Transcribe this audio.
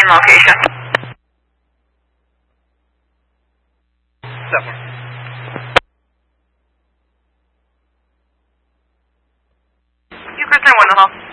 in location. 7. You Chris 9-1 in the hall.